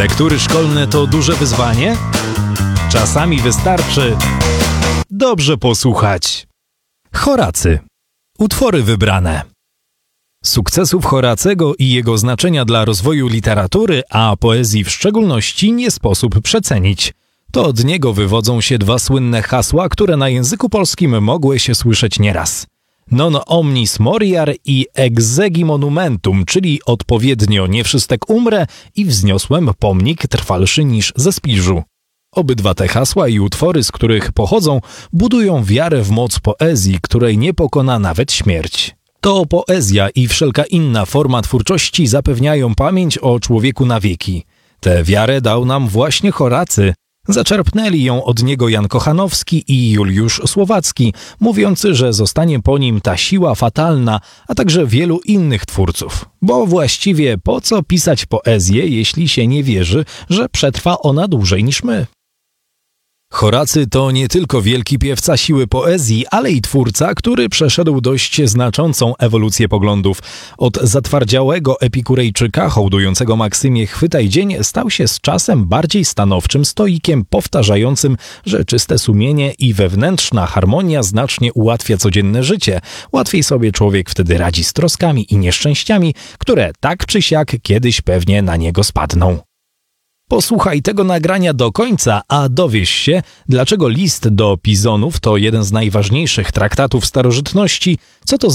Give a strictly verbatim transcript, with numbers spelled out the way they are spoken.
Lektury szkolne to duże wyzwanie? Czasami wystarczy dobrze posłuchać. Horacy. Utwory wybrane. Sukcesów Horacego i jego znaczenia dla rozwoju literatury, a poezji w szczególności, nie sposób przecenić. To od niego wywodzą się dwa słynne hasła, które na języku polskim mogły się słyszeć nieraz. Non omnis moriar i exegi monumentum, czyli odpowiednio nie wszystek umrę i wzniosłem pomnik trwalszy niż ze Spiżu. Obydwa te hasła i utwory, z których pochodzą, budują wiarę w moc poezji, której nie pokona nawet śmierć. To poezja i wszelka inna forma twórczości zapewniają pamięć o człowieku na wieki. Tę wiarę dał nam właśnie Horacy. Zaczerpnęli ją od niego Jan Kochanowski i Juliusz Słowacki, mówiący, że zostanie po nim ta siła fatalna, a także wielu innych twórców. Bo właściwie po co pisać poezję, jeśli się nie wierzy, że przetrwa ona dłużej niż my? Horacy to nie tylko wielki piewca siły poezji, ale i twórca, który przeszedł dość znaczącą ewolucję poglądów. Od zatwardziałego epikurejczyka hołdującego maksymie chwytaj dzień stał się z czasem bardziej stanowczym stoikiem powtarzającym, że czyste sumienie i wewnętrzna harmonia znacznie ułatwia codzienne życie. Łatwiej sobie człowiek wtedy radzi z troskami i nieszczęściami, które tak czy siak kiedyś pewnie na niego spadną. Posłuchaj tego nagrania do końca, a dowiesz się, dlaczego list do Pizonów to jeden z najważniejszych traktatów starożytności, co to